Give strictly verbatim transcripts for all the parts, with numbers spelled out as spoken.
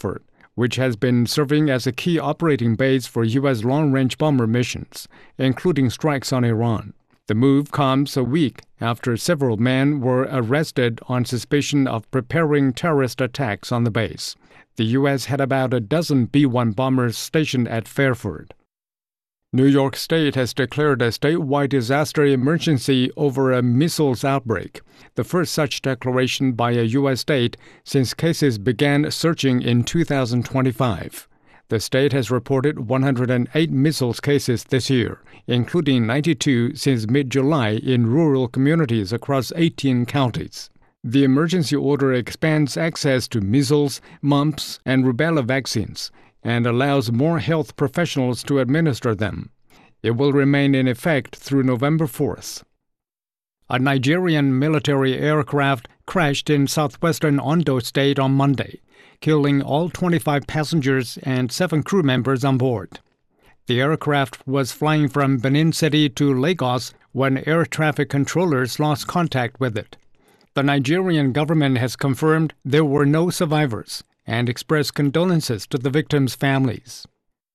Frankfurt, which has been serving as a key operating base for U S long-range bomber missions, including strikes on Iran. The move comes a week after several men were arrested on suspicion of preparing terrorist attacks on the base. The U S had about a dozen B one bombers stationed at Fairford. New York State has declared a statewide disaster emergency over a missiles outbreak, the first such declaration by a U S state since cases began surging in two thousand twenty-five. The state has reported one hundred eight missiles cases this year, including ninety-two since mid-July in rural communities across eighteen counties. The emergency order expands access to measles, mumps, and rubella vaccines and allows more health professionals to administer them. It will remain in effect through November fourth. A Nigerian military aircraft crashed in southwestern Ondo State on Monday, killing all twenty-five passengers and seven crew members on board. The aircraft was flying from Benin City to Lagos when air traffic controllers lost contact with it. The Nigerian government has confirmed there were no survivors and expressed condolences to the victims' families.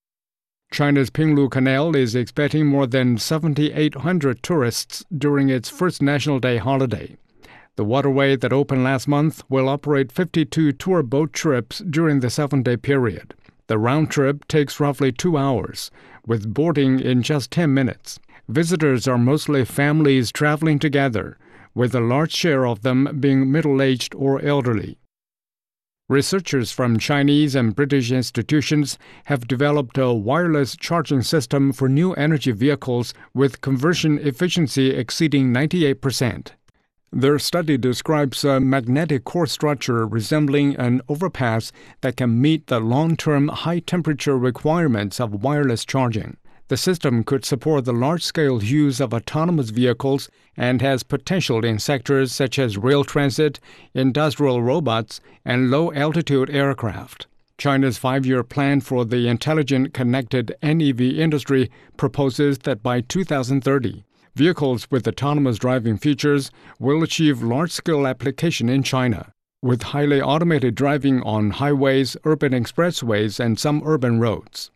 China's Pinglu Canal is expecting more than seven thousand eight hundred tourists during its first National Day holiday. The waterway that opened last month will operate fifty-two tour boat trips during the seven-day period. The round trip takes roughly two hours, with boarding in just ten minutes. Visitors are mostly families traveling together, with a large share of them being middle-aged or elderly. Researchers from Chinese and British institutions have developed a wireless charging system for new energy vehicles with conversion efficiency exceeding ninety-eight percent. Their study describes a magnetic core structure resembling an overpass that can meet the long-term high-temperature requirements of wireless charging. The system could support the large-scale use of autonomous vehicles and has potential in sectors such as rail transit, industrial robots, and low-altitude aircraft. China's five-year plan for the intelligent connected N E V industry proposes that by two thousand thirty, vehicles with autonomous driving features will achieve large-scale application in China, with highly automated driving on highways, urban expressways, and some urban roads.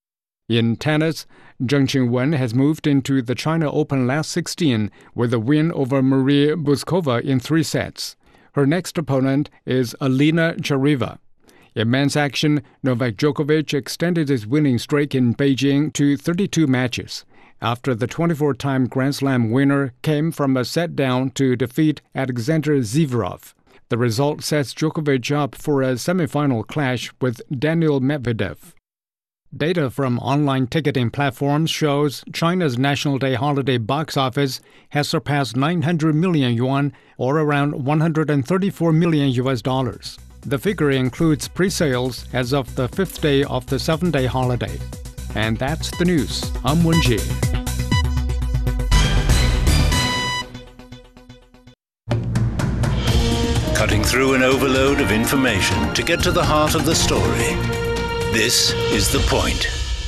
In tennis, Zheng Qinwen has moved into the China Open last sixteen with a win over Marie Buskova in three sets. Her next opponent is Alina Chariva. In men's action, Novak Djokovic extended his winning streak in Beijing to thirty-two matches, after the twenty-four-time Grand Slam winner came from a set down to defeat Alexander Zverev. The result sets Djokovic up for a semifinal clash with Daniil Medvedev. Data from online ticketing platforms shows China's National Day holiday box office has surpassed nine hundred million yuan, or around one hundred thirty-four million U S dollars. The figure includes pre-sales as of the fifth day of the seven-day holiday. And that's the news. I'm Wen Jie. Cutting through an overload of information to get to the heart of the story. This is The Point.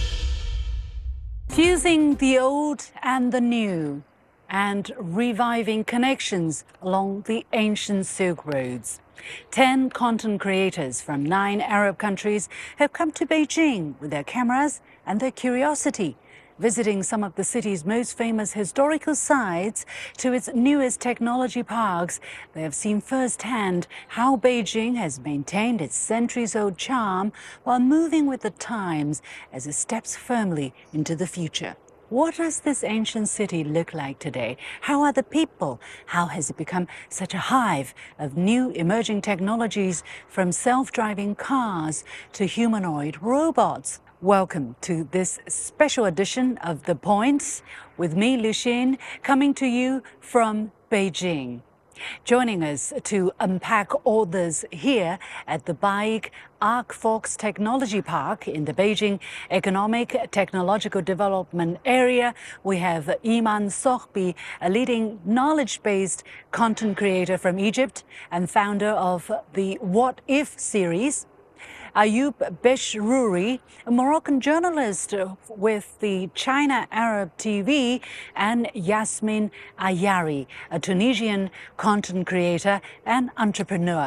Fusing the old and the new and reviving connections along the ancient Silk Roads. Ten content creators from nine Arab countries have come to Beijing with their cameras and their curiosity, visiting some of the city's most famous historical sites to its newest technology parks. They have seen firsthand how Beijing has maintained its centuries-old charm while moving with the times as it steps firmly into the future. What does this ancient city look like today? How are the people? How has it become such a hive of new emerging technologies, from self-driving cars to humanoid robots? Welcome to this special edition of The Points with me, Liu Xin, coming to you from Beijing. Joining us to unpack all this here at the BAIC Arcfox Technology Park in the Beijing Economic Technological Development Area, we have Iman Sohbi, a leading knowledge-based content creator from Egypt and founder of the What If series. Ayoub Beshrouri, a Moroccan journalist with the China Arab T V, and Yasmin Ayari, a Tunisian content creator and entrepreneur.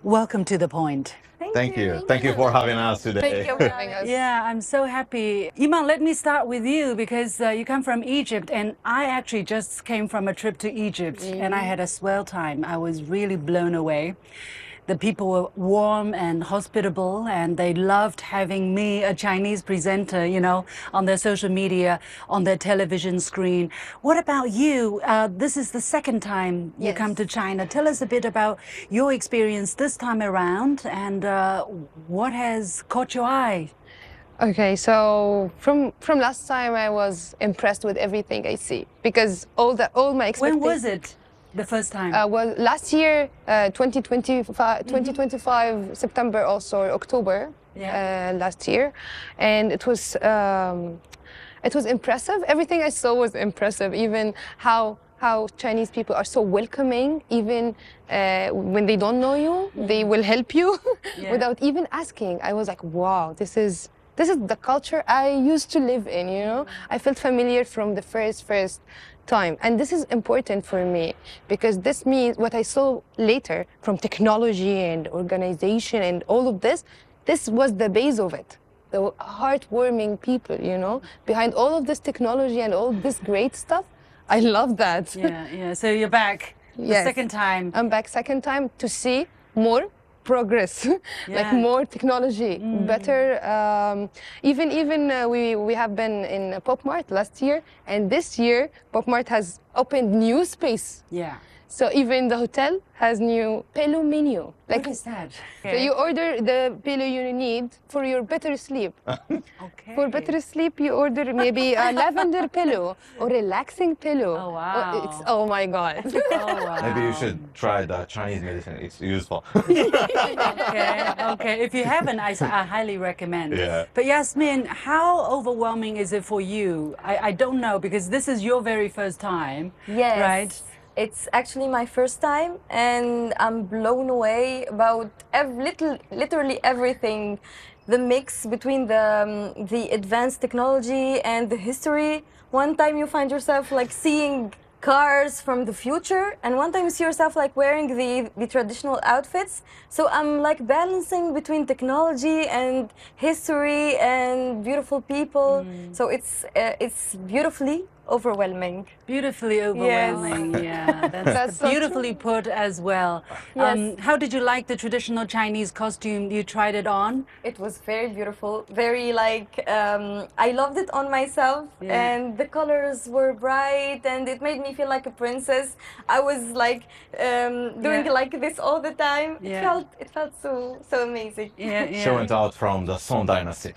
welcome to The Point. Thank, Thank you. you. Thank you for having us today. Thank you for having us. Yeah, I'm so happy. Iman, let me start with you because uh, you come from Egypt, and I actually just came from a trip to Egypt, mm-hmm. and I had a swell time. I was really blown away. The people were warm and hospitable, and they loved having me, a Chinese presenter, you know, on their social media, on their television screen. What about you? Uh, this is the second time you Yes. come to China. Tell us a bit about your experience this time around, and uh, what has caught your eye? Okay, so from from last time I was impressed with everything I see because all the all my When expectations. was it the first time? Uh, well, last year, uh, twenty twenty-five, twenty twenty-five September also or October Yeah. uh, last year, and it was um, it was impressive. Everything I saw was impressive. Even how how Chinese people are so welcoming. Even uh, when they don't know you, they will help you Yeah. without even asking. I was like, wow, this is. This is the culture I used to live in, you know? I felt familiar from the first, first time. And this is important for me because this means what I saw later from technology and organization and all of this, this was the base of it. The heartwarming people, you know? Behind all of this technology and all this great stuff, I love that. Yeah, yeah. So you're back the Yes. second time. I'm back second time to see more progress, like Yeah. more technology, better. Um, even even uh, we we have been in Pop Mart last year, and this year Pop Mart has opened new space. Yeah. So even the hotel has new pillow menu. Like What is that? so you order the pillow you need for your better sleep. Okay. For better sleep, you order maybe a lavender pillow or relaxing pillow. Oh, Or wow. it's oh my god. Oh, wow. Maybe you should try the Chinese medicine. It's useful. Okay, okay. If you haven't, I, I highly recommend. Yeah. But Yasmin, how overwhelming is it for you? I, I don't know because this is your very first time. Yes. Right? It's actually my first time, and I'm blown away about ev- little, literally everything. The mix between the um, the advanced technology and the history. One time you find yourself like seeing cars from the future, and one time you see yourself like wearing the, the traditional outfits. So I'm like balancing between technology and history and beautiful people. So it's uh, it's beautifully overwhelming. Beautifully overwhelming. Yeah, that's, That's so beautifully put as well. Yes. Um, how did you like the traditional Chinese costume? You tried it on? It was very beautiful, very like um, I loved it on myself, Yeah. and the colors were bright, and it made me feel like a princess. I was like um, doing Yeah. like this all the time. Yeah. It felt it felt so so amazing. Yeah, yeah. She went out from the Song Dynasty.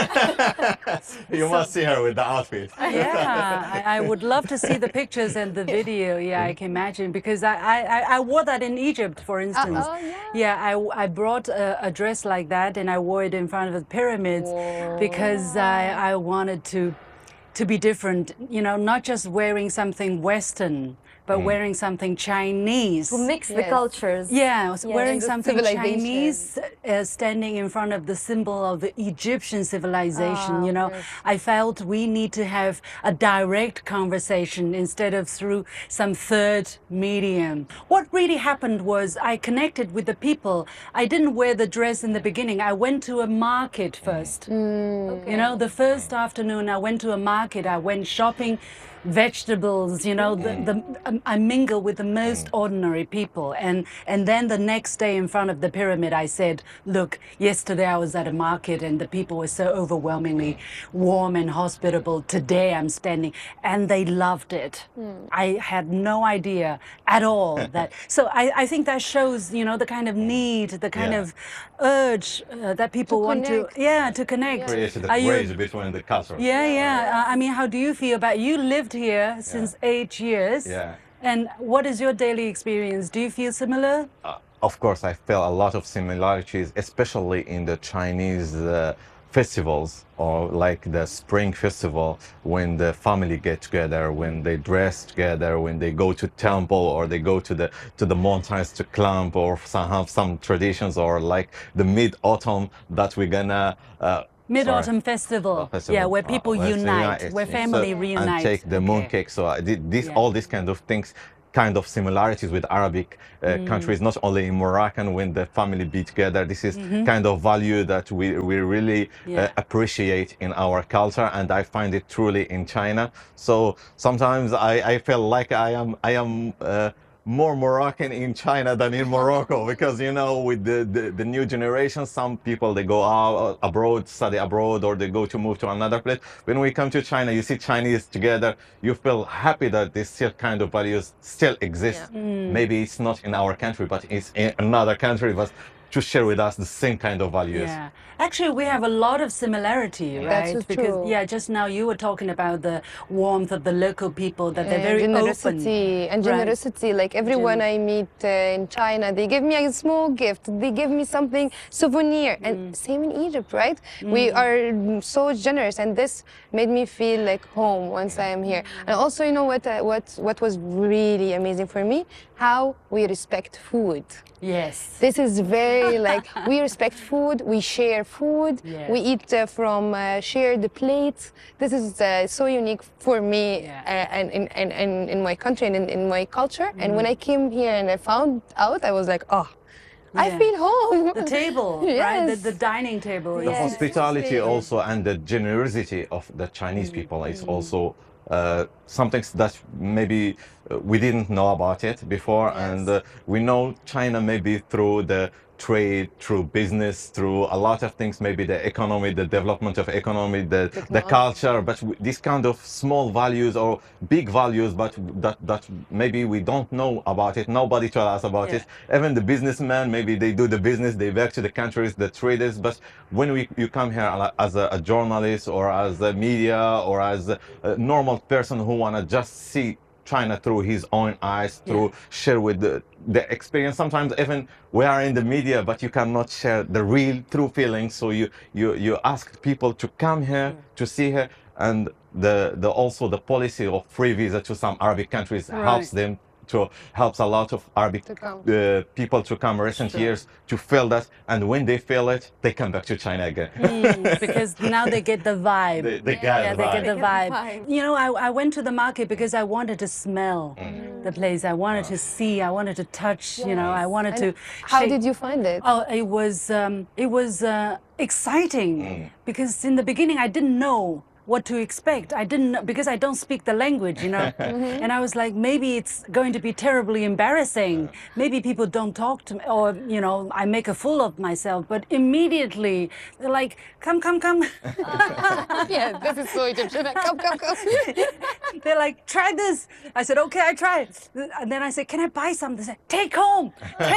You must see her with the outfit. Yeah, I, I would love to see the pictures and the video. Yeah, I can imagine because I, I, I wore that in Egypt, for instance. oh, yeah. Yeah, I, I brought a, a dress like that and I wore it in front of the pyramids because I, I wanted to to be different. You know, not just wearing something Western, but wearing something Chinese. To mix the Yes. cultures. Yeah, so Yes. wearing And the something civilization. Chinese, uh, standing in front of the symbol of the Egyptian civilization. You know, yes. I felt we need to have a direct conversation instead of through some third medium. What really happened was I connected with the people. I didn't wear the dress in the beginning. I went to a market first. You know, the first afternoon I went to a market. I went shopping. Vegetables, you know, the, the, um, I mingle with the most ordinary people. And, and then the next day in front of the pyramid, I said, look, yesterday I was at a market and the people were so overwhelmingly warm and hospitable. Today I'm standing, and they loved it. I had no idea at all that. So I, I think that shows, you know, the kind of need, the kind Yeah. of urge uh, that people want to, connect. yeah, to connect. Created a Are you- bridge between the cultures. yeah, yeah. Uh, I mean, how do you feel about you lived here since eight years? Yeah. And what is your daily experience? Do you feel similar? Uh, of course, I feel a lot of similarities, especially in the Chinese uh, festivals, or like the Spring Festival, when the family get together, when they dress together, when they go to temple or they go to the to the mountains to climb, or some have some traditions, or like the Mid Autumn that we're gonna. Uh, Mid Autumn sorry. Festival. Uh, festival. Yeah, where Uh, people let's unite, unite, where it's- family so- reunite. And take the Okay. mooncake. So I did this, Yeah. all these kind of things kind of similarities with Arabic uh, mm. countries, not only in Moroccan when the family be together. This is mm-hmm. kind of value that we, we really yeah. uh, appreciate in our culture, and I find it truly in China. So sometimes I, I feel like I am I am uh, more Moroccan in China than in Morocco, because, you know, with the, the, the new generation, some people, they go out abroad, study abroad, or they go to move to another place. When we come to China, you see Chinese together, you feel happy that this still kind of values still exist. Yeah. Mm. Maybe it's not in our country, but it's in another country, but to share with us the same kind of values. Yeah, actually we have a lot of similarity, right? That's because true. Yeah, just now you were talking about the warmth of the local people, that they're very generosity open. and generosity. Right? Like everyone Gen I meet uh, in China, they give me a small gift. They give me something souvenir, mm. and same in Egypt, right? Mm. We are so generous, and this made me feel like home once I am here. And also, you know what? Uh, what what was really amazing for me? How we respect food. Yes. This is very like, we respect food, we share food, yes. we eat uh, from uh, share the plates. This is uh, so unique for me yeah. uh, and in, in, in, in my country and in, in my culture. Mm. And when I came here and I found out, I was like, oh, yeah. I feel home. The table, yes. right? The, the dining table. The yes. hospitality also, and the generosity of the Chinese mm. people is mm. also Uh, something that maybe uh, we didn't know about it before, yes. and uh, we know China maybe through the trade, through business, through a lot of things, maybe the economy, the development of economy, the, the culture, but these kind of small values or big values, but that, that maybe we don't know about it. Nobody told us about yeah. it. Even the businessmen, maybe they do the business, they back to the countries, the traders, but when we, you come here as a, a journalist or as a media or as a, a normal person who want to just see China through his own eyes, through yeah. share with the, the experience. Sometimes even we are in the media, but you cannot share the real true feelings. So you you you ask people to come here yeah. to see her, and the the also the policy of free visa to some Arabic countries right. helps them. To helps a lot of Arabic uh, people to come recent sure. years to feel that, and when they feel it, they come back to China again. Mm, because now they get the vibe. They, they yeah, get yeah the they vibe. get the vibe. You know, I, I went to the market because I wanted to smell mm. the place. I wanted oh. to see. I wanted to touch. Yes. You know, I wanted and to. How shake. Did you find it? Oh, it was um, it was uh, exciting mm. because in the beginning I didn't know what to expect. I didn't know, because I don't speak the language, you know. mm-hmm. And I was like, maybe it's going to be terribly embarrassing. Maybe people don't talk to me, or, you know, I make a fool of myself. But immediately they're like, come, come, come. Yeah, this is so Egyptian. Come, come, come. They're like, try this. I said, okay, I try it. And then I said, can I buy some? They said, take home,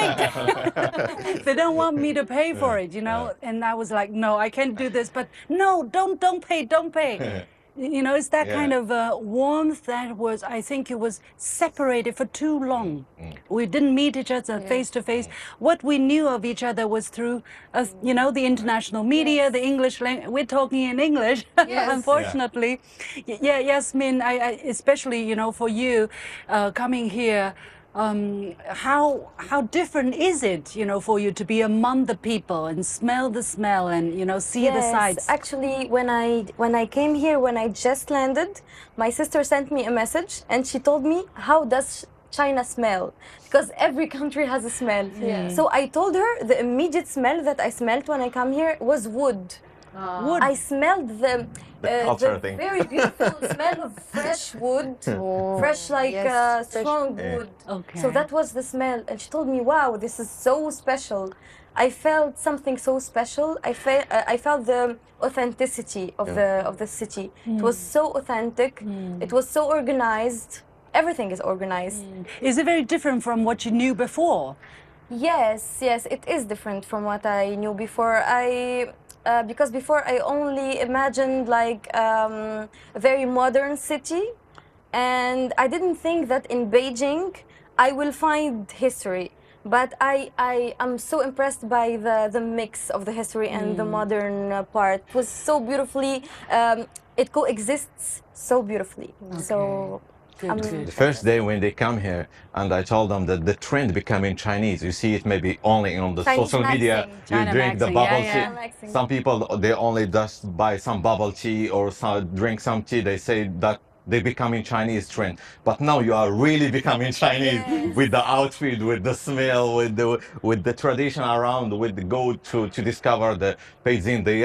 take. They don't want me to pay for it, you know. And I was like, no, I can't do this. But no, don't, don't pay, don't pay. You know, it's that yeah. kind of uh, warmth that was, I think it was separated for too long. Mm. We didn't meet each other yeah. face to face. What we knew of each other was through, uh, you know, the international media, yes. the English language. We're talking in English, yes. unfortunately. Yeah, yeah Yasmin, I, I, especially, you know, for you uh, coming here, Um, how how different is it, you know, for you to be among the people and smell the smell and, you know, see yes, the sights? Actually, when I when I came here, when I just landed, my sister sent me a message and she told me, how does China smell? Because every country has a smell. Yeah. So I told her the immediate smell that I smelled when I come here was wood. Uh, wood. I smelled the, the, uh, the very beautiful smell of fresh wood, oh, fresh like yes, uh, strong fresh. wood. Okay. So that was the smell, and she told me, "Wow, this is so special." I felt something so special. I felt uh, I felt the authenticity of yeah. the of the city. Mm. It was so authentic. Mm. It was so organized. Everything is organized. Mm. Is it very different from what you knew before? Yes, yes, it is different from what I knew before. I. Uh, because before I only imagined like um, a very modern city, and I didn't think that in Beijing I will find history. But I, I am so impressed by the, the mix of the history and mm. the modern uh, part. It was so beautifully, um, it coexists so beautifully. Okay. So. Good, good. The first day when they come here, and I told them that the trend becoming Chinese. You see it maybe only on the Chinese social media. China you drink maxing, the bubble yeah, tea. yeah. Some people, they only just buy some bubble tea or some, drink some tea. They say that they becoming Chinese trend. But now you are really becoming Chinese Yes. with the outfit, with the smell, with the with the tradition around, with the go to to discover the Beijing. The